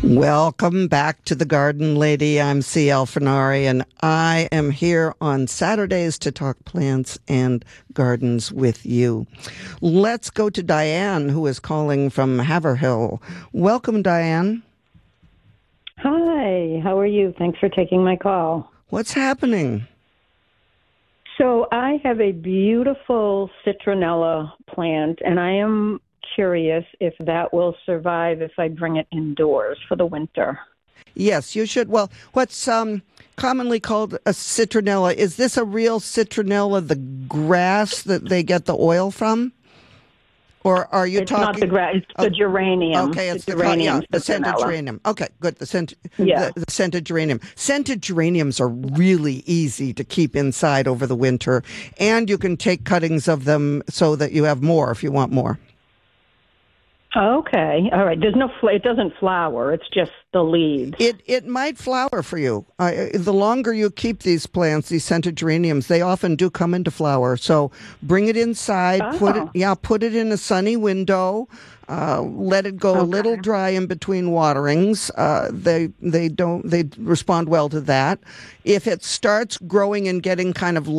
Welcome back to The Garden Lady. I'm C.L. Fenari, and I am here on Saturdays to talk plants and gardens with you. Let's go to Diane, who is calling from Haverhill. Welcome, Diane. Hi, how are you? Thanks for taking my call. What's happening? So I have a beautiful citronella plant, and I am curious if that will survive if I bring it indoors for the winter. Yes, you should. Well, what's commonly called a citronella, is this a real citronella, the grass that they get the oil from? Or are you talking? It's not the grass, it's the geranium. Okay, it's the geranium. the scented geranium. Okay, good. The scented geranium. Scented geraniums are really easy to keep inside over the winter, and you can take cuttings of them so that you have more if you want more. Okay, all right. There's no. It doesn't flower. It's just the leaves. It might flower for you. The longer you keep these plants, these scented geraniums, they often do come into flower. So bring it inside. Oh. Put it in a sunny window. Let it go a little dry in between waterings. They respond well to that. If it starts growing and getting kind of